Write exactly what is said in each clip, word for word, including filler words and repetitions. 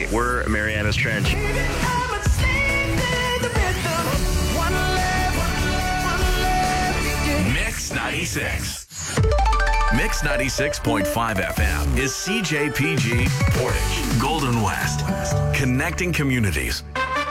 We're Mariana's Trench. Mix ninety-six. Mix ninety-six point five F M is C J P G Portage, Golden West, connecting communities.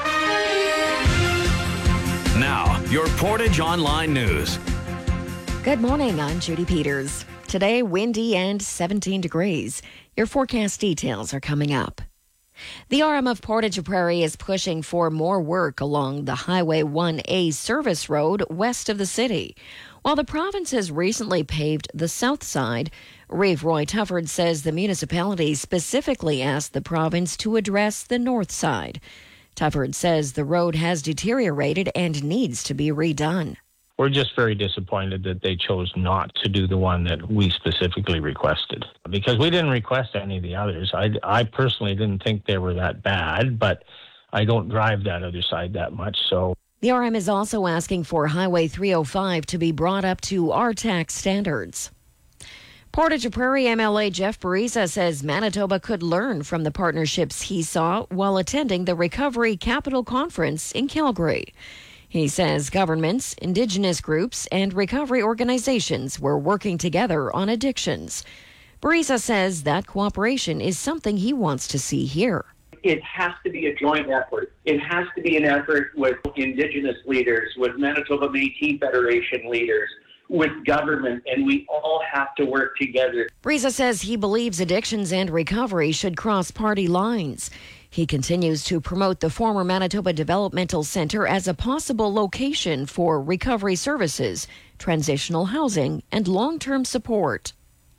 Now, your Portage Online News. Good morning, I'm Judy Peters. Today, windy and seventeen degrees. Your forecast details are coming up. The R M of Portage Prairie is pushing for more work along the Highway one A service road west of the city. While the province has recently paved the south side, Reeve Roy Tufford says the municipality specifically asked the province to address the north side. Tufford says the road has deteriorated and needs to be redone. We're just very disappointed that they chose not to do the one that we specifically requested, because we didn't request any of the others. I, I personally didn't think they were that bad, but I don't drive that other side that much, so. The R M is also asking for Highway three oh five to be brought up to R T A C standards. Portage Prairie M L A Jeff Bariza says Manitoba could learn from the partnerships he saw while attending the Recovery Capital Conference in Calgary. He says governments, Indigenous groups, and recovery organizations were working together on addictions. Bariza says that cooperation is something he wants to see here. It has to be a joint effort. It has to be an effort with Indigenous leaders, with Manitoba Métis Federation leaders, with government, and we all have to work together. Bariza says he believes addictions and recovery should cross party lines. He continues to promote the former Manitoba Developmental Centre as a possible location for recovery services, transitional housing, and long-term support.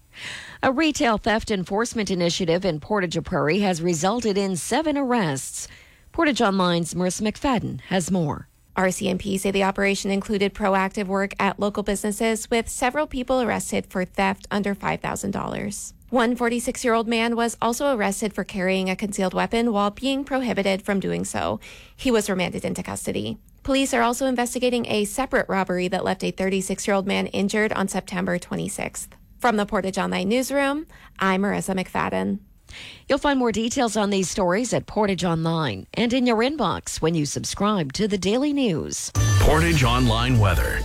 A retail theft enforcement initiative in Portage Prairie has resulted in seven arrests. Portage Online's Marissa McFadden has more. R C M P say the operation included proactive work at local businesses, with several people arrested for theft under five thousand dollars. One forty-six-year-old man was also arrested for carrying a concealed weapon while being prohibited from doing so. He was remanded into custody. Police are also investigating a separate robbery that left a thirty-six-year-old man injured on September twenty-sixth. From the Portage Online Newsroom, I'm Marissa McFadden. You'll find more details on these stories at Portage Online and in your inbox when you subscribe to the Daily News. Portage Online Weather.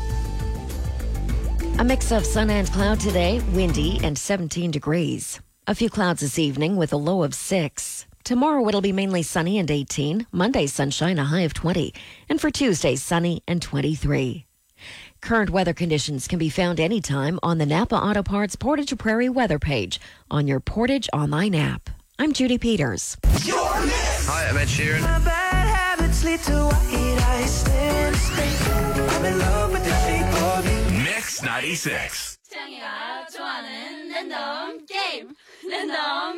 A mix of sun and cloud today, windy and seventeen degrees. A few clouds this evening with a low of six. Tomorrow it'll be mainly sunny and eighteen. Monday sunshine, a high of twenty. And for Tuesday, sunny and twenty-three. Current weather conditions can be found anytime on the Napa Auto Parts Portage Prairie weather page on your Portage Online app. I'm Judy Peters. Hi, I'm Ed Sheeran. My bad habits lead to white eyes stand straight. I'm in love with the shape of you. Mix ninety-six. 창이가 좋아하는 랜덤 게임 랜덤